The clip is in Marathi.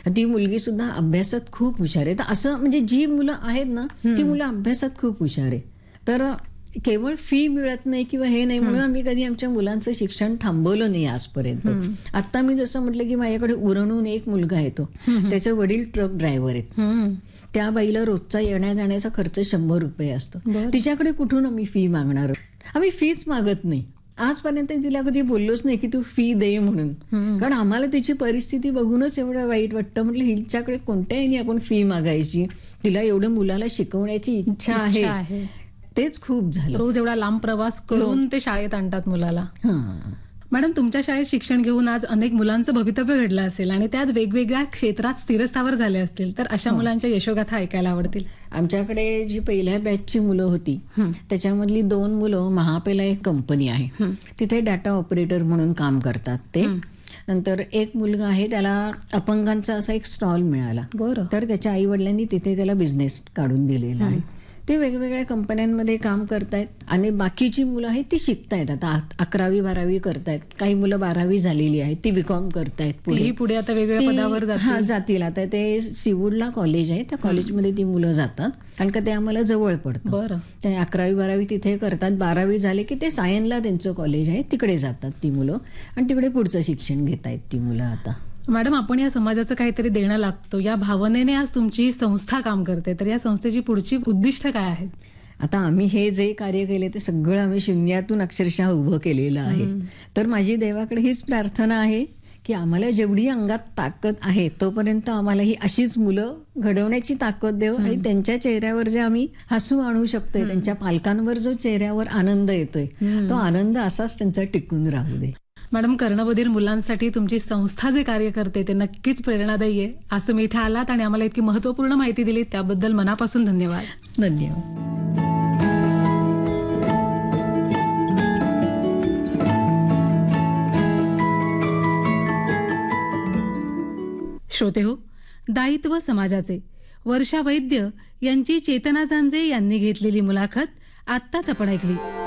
ती मुलगी सुद्धा अभ्यासात खूप हुशार आहे. तर असं म्हणजे जी मुलं आहेत ना ती मुलं अभ्यासात खूप हुशार आहे. तर केवळ फी मिळत नाही किंवा हे नाही म्हणून आम्ही कधी आमच्या मुलांचं शिक्षण थांबवलं नाही आजपर्यंत. आता मी जसं म्हटलं की माझ्याकडे उरणहून एक मुलगा येतो, त्याचे वडील ट्रक ड्रायव्हर आहेत. त्या बाईला रोजचा येण्या जाण्याचा खर्च 100 रुपये असतो. तिच्याकडे कुठून आम्ही फी मागणार? आम्ही फीच मागत नाही. आजपर्यंत तिला कधी बोललोच नाही की तू फी दे म्हणून, कारण आम्हाला तिची परिस्थिती बघूनच एवढं वाईट वाटतं. म्हटलं हिच्याकडे कोणत्याही आपण फी मागायची, तिला एवढं मुलाला शिकवण्याची इच्छा आहे. तेच खूप झालं. रोज एवढा लांब प्रवास करून ते शाळेत आणतात मुलाला. मॅडम, तुमच्या शाळेत शिक्षण घेऊन आज अनेक मुलांचं भवितव्य घडलं असेल आणि त्यात वेगवेगळ्या क्षेत्रात स्थिरस्थावर झाले असतील, तर अशा मुलांच्या यशोगाथा ऐकायला आवडतील. आमच्याकडे जी पहिल्या बॅचची मुलं होती त्याच्यामधली 2 मुलं महापेला एक कंपनी आहे तिथे डाटा ऑपरेटर म्हणून काम करतात ते. नंतर एक मुलगा आहे त्याला अपंगांचा असा एक स्टॉल मिळाला. तर त्याच्या आई वडिलांनी तिथे त्याला बिझनेस काढून दिलेला आहे. ते वेगवेगळ्या कंपन्यांमध्ये काम करतायत आणि बाकीची मुलं आहेत ती शिकतायत. आता 11वी 12वी करतायत. काही मुलं 12वी झालेली आहेत ती बीकॉम करतायत. पुढे आता वेगळ्या पदावर जातील. आता ते सीवूडला कॉलेज आहे, त्या कॉलेजमध्ये ती मुलं जातात कारण का ते आम्हाला जवळ पडतं. ते 11वी 12वी तिथे करतात. 12वी झाले की ते सायनला त्यांचं कॉलेज आहे तिकडे जातात ती मुलं आणि तिकडे पुढचं शिक्षण घेत आहेत ती मुलं. आता मॅडम, आपण या समाजाचं काहीतरी देणं लागतो या भावनेने आज तुमची संस्था काम करते, तर या संस्थेची पुढची उद्दिष्ट काय आहेत? आता आम्ही हे जे कार्य केले ते सगळं आम्ही शून्यातून अक्षरशः उभं केलेलं आहे. तर माझी देवाकडे हीच प्रार्थना आहे की आम्हाला जेवढी अंगात ताकद आहे तोपर्यंत आम्हाला ही अशीच मुलं घडवण्याची ताकद देव आणि त्यांच्या चेहऱ्यावर जे आम्ही हसू आणू शकतोय, त्यांच्या पालकांवर जो चेहऱ्यावर आनंद येतोय तो आनंद असाच त्यांचा टिकून राहू दे. मॅडम, कर्णबधीर मुलांसाठी तुमची संस्था जे कार्य करते ते नक्कीच प्रेरणादायी आहे. आज तुम्ही इथे आलात आणि आम्हाला इतकी महत्त्वपूर्ण माहिती दिली त्याबद्दल मनापासून धन्यवाद. धन्यवाद. श्रोतेहो, दायित्व समाजाचे वर्षा वैद्य यांची चेतना जांजे यांनी घेतलेली मुलाखत आत्ताच आपण ऐकली.